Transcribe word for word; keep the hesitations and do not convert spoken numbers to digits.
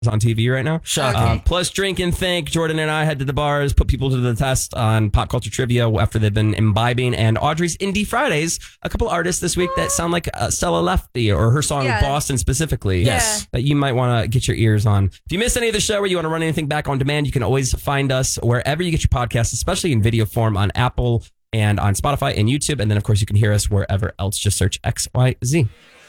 on T V right now. Shocking. Um, plus, Drink and Think. Jordan and I head to the bars, put people to the test on pop culture trivia after they've been imbibing. And Audrey's Indie Fridays, a couple artists this week that sound like uh, Stella Lefty or her song Yeah. Boston specifically. Yes. That you might want to get your ears on. If you missed any of the show or you want to run anything back on demand, you can always find us wherever you get your podcasts, especially in video form on Apple and on Spotify and YouTube. And then, of course, you can hear us wherever else. Just search X Y Z.